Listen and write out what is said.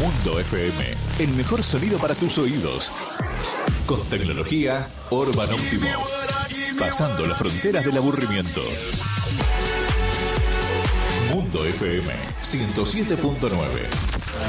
Mundo FM, el mejor sonido para tus oídos. Con tecnología Urban Óptimo, pasando las fronteras del aburrimiento. Mundo FM 107.9.